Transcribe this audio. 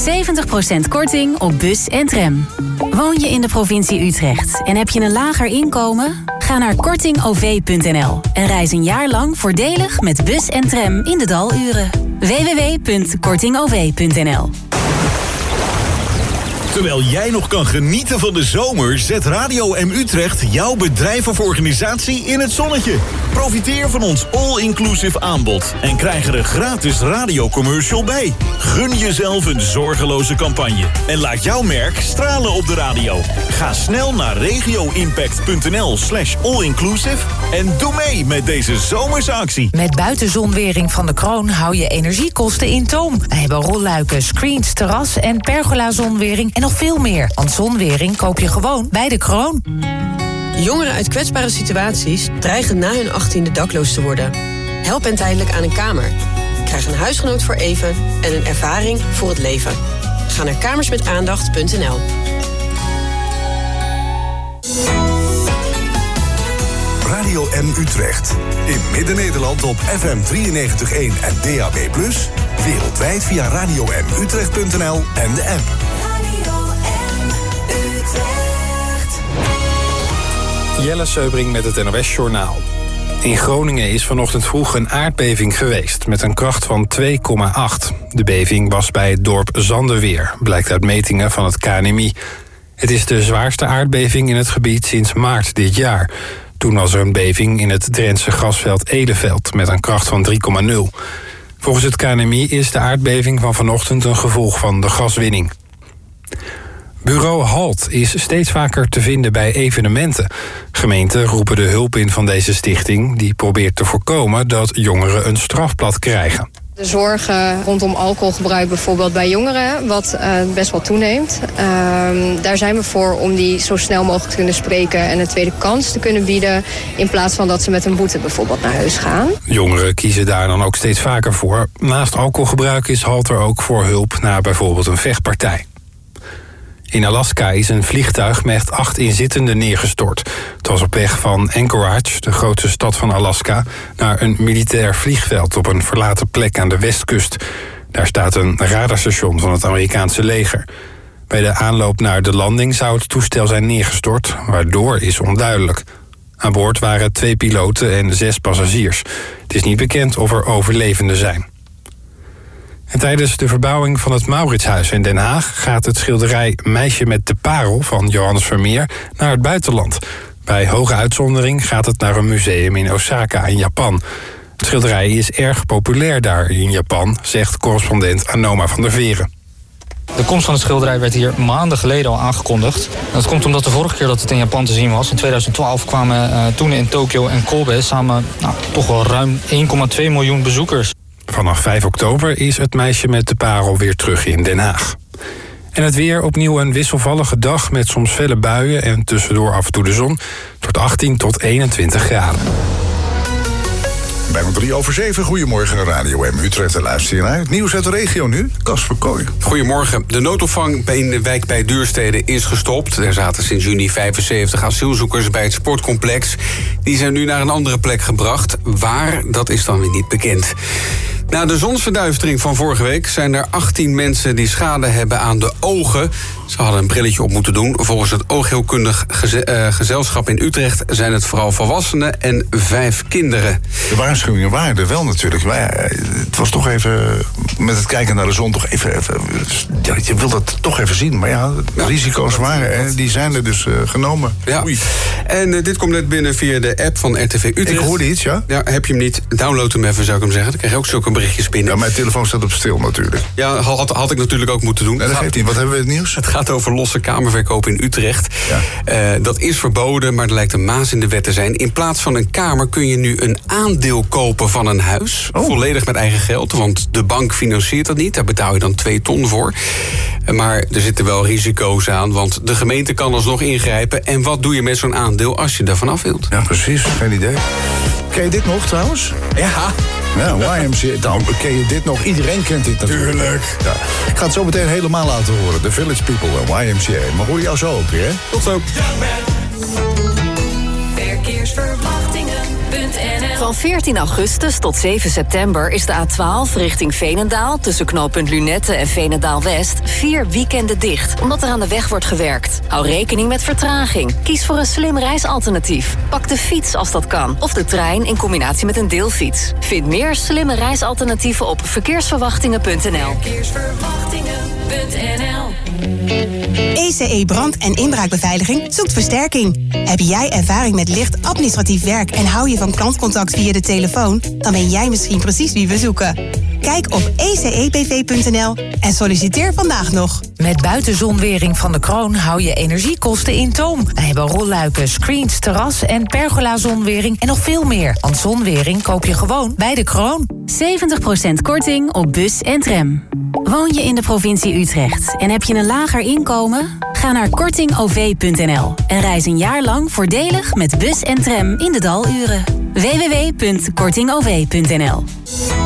70% korting op bus en tram. Woon je in de provincie Utrecht en heb je een lager inkomen? Ga naar kortingov.nl en reis een jaar lang voordelig met bus en tram in de daluren. www.kortingov.nl. Terwijl jij nog kan genieten van de zomer, zet Radio M Utrecht jouw bedrijf of organisatie in het zonnetje. Profiteer van ons all-inclusive aanbod en krijg er een gratis radiocommercial bij. Gun jezelf een zorgeloze campagne en laat jouw merk stralen op de radio. Ga snel naar regioimpact.nl/allinclusive en doe mee met deze zomerse actie. Met buitenzonwering van de Kroon hou je energiekosten in toom. We hebben rolluiken, screens, terras en pergola-zonwering en nog veel meer. Want zonwering koop je gewoon bij de Kroon. Jongeren uit kwetsbare situaties dreigen na hun 18e dakloos te worden. Help hen tijdelijk aan een kamer. Krijg een huisgenoot voor even en een ervaring voor het leven. Ga naar kamersmetaandacht.nl. Radio M Utrecht. In Midden-Nederland op FM 93.1 en DAB+. Wereldwijd via radiomutrecht.nl en de app. Jelle Seubring met het NOS Journaal. In Groningen is vanochtend vroeg een aardbeving geweest met een kracht van 2,8. De beving was bij het dorp Zandeweer, blijkt uit metingen van het KNMI. Het is de zwaarste aardbeving in het gebied sinds maart dit jaar. Toen was er een beving in het Drentse grasveld Eleveld met een kracht van 3,0. Volgens het KNMI is de aardbeving van vanochtend een gevolg van de gaswinning. Bureau HALT is steeds vaker te vinden bij evenementen. Gemeenten roepen de hulp in van deze stichting, die probeert te voorkomen dat jongeren een strafblad krijgen. De zorgen rondom alcoholgebruik bijvoorbeeld bij jongeren, wat best wel toeneemt. Daar zijn we voor om die zo snel mogelijk te kunnen spreken en een tweede kans te kunnen bieden, in plaats van dat ze met een boete bijvoorbeeld naar huis gaan. Jongeren kiezen daar dan ook steeds vaker voor. Naast alcoholgebruik is HALT er ook voor hulp na bijvoorbeeld een vechtpartij. In Alaska is een vliegtuig met 8 inzittenden neergestort. Het was op weg van Anchorage, de grootste stad van Alaska, naar een militair vliegveld op een verlaten plek aan de westkust. Daar staat een radarstation van het Amerikaanse leger. Bij de aanloop naar de landing zou het toestel zijn neergestort, waardoor is onduidelijk. Aan boord waren 2 piloten en 6 passagiers. Het is niet bekend of er overlevenden zijn. En tijdens de verbouwing van het Mauritshuis in Den Haag gaat het schilderij Meisje met de Parel van Johannes Vermeer naar het buitenland. Bij hoge uitzondering gaat het naar een museum in Osaka in Japan. Het schilderij is erg populair daar in Japan, zegt correspondent Anoma van der Veren. De komst van het schilderij werd hier maanden geleden al aangekondigd. Dat komt omdat de vorige keer dat het in Japan te zien was, in 2012, kwamen toen in Tokio en Kobe samen toch wel ruim 1,2 miljoen bezoekers. Vanaf 5 oktober is het Meisje met de Parel weer terug in Den Haag. En het weer, opnieuw een wisselvallige dag met soms felle buien en tussendoor af en toe de zon. Het wordt 18 tot 21 graden. Bijna 7:03. Goedemorgen, Radio M Utrecht. En luister je naar het nieuws uit de regio nu. Casper Kooi. Goedemorgen. De noodopvang in de wijk bij Duurstede is gestopt. Er zaten sinds juni 75 asielzoekers bij het sportcomplex. Die zijn nu naar een andere plek gebracht. Waar, dat is dan weer niet bekend. Na de zonsverduistering van vorige week zijn er 18 mensen die schade hebben aan de ogen. Ze hadden een brilletje op moeten doen. Volgens het oogheelkundig gezelschap in Utrecht zijn het vooral volwassenen en 5 kinderen. De waarschuwingen waren er wel natuurlijk. Maar het was toch even, met het kijken naar de zon, toch even ja, je wil dat toch even zien. Maar ja, de risico's waren, die zijn er dus genomen. Ja. Oei. En dit komt net binnen via de app van RTV Utrecht. Ik hoorde iets, ja. Ja, heb je hem niet, download hem even, zou ik hem zeggen. Dan krijg je ook zulke berichtjes binnen. Ja, mijn telefoon staat op stil natuurlijk. Ja, had ik natuurlijk ook moeten doen. Nee, dat geeft niet. Wat hebben we in het nieuws? Het gaat over losse kamerverkoop in Utrecht. Ja. Dat is verboden, maar er lijkt een maas in de wet te zijn. In plaats van een kamer kun je nu een aandeel kopen van een huis. Oh. Volledig met eigen geld, want de bank financiert dat niet. Daar betaal je dan 2 ton voor. Maar er zitten wel risico's aan, want de gemeente kan alsnog ingrijpen. En wat doe je met zo'n aandeel als je ervan af wilt? Ja, precies. Geen idee. Ken je dit nog trouwens? Ja. Ja, YMCA. Dan ken je dit nog. Iedereen kent dit natuurlijk. Tuurlijk. Ja. Ik ga het zo meteen helemaal laten horen. The Village People en YMCA. Maar hoor je jou zo ook weer, hè? Tot zo. Verkeersverwachtingen. Van 14 augustus tot 7 september is de A12 richting Veenendaal tussen knooppunt Lunette en Veenendaal-West 4 weekenden dicht, omdat er aan de weg wordt gewerkt. Hou rekening met vertraging. Kies voor een slim reisalternatief. Pak de fiets als dat kan, of de trein in combinatie met een deelfiets. Vind meer slimme reisalternatieven op verkeersverwachtingen.nl. ECE Brand- en inbraakbeveiliging zoekt versterking. Heb jij ervaring met licht administratief werk en hou je van klantcontact via de telefoon? Dan ben jij misschien precies wie we zoeken. Kijk op ecebv.nl en solliciteer vandaag nog. Met buitenzonwering van de Kroon hou je energiekosten in toom. Wij hebben rolluiken, screens, terras en pergola-zonwering en nog veel meer. Want zonwering koop je gewoon bij de Kroon. 70% korting op bus en tram. Woon je in de provincie Utrecht en heb je een lager inkomen? Ga naar kortingov.nl en reis een jaar lang voordelig met bus en tram in de daluren. www.kortingov.nl